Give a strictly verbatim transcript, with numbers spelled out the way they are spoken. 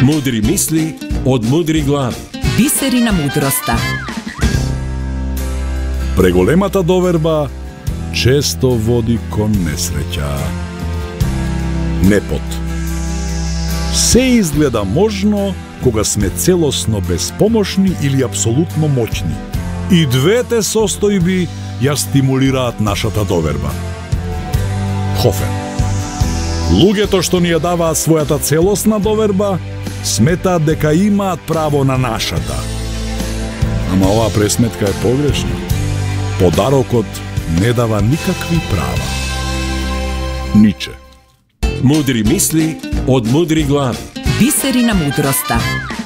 Мудри мисли од мудри глави. Бисери на мудроста. Преголемата доверба често води кон несреќа. Непот. Се изгледа можно кога сме целосно безпомошни или апсолутно моќни. И двете состојби ја стимулираат нашата доверба. Хофер. Луѓето што ни ја даваат својата целосна доверба, сметаат дека имаат право на нашата. Ама оваа пресметка е погрешна. Подарокот не дава никакви права. Ниче. Мудри мисли од мудри глави. Бисери на мудроста.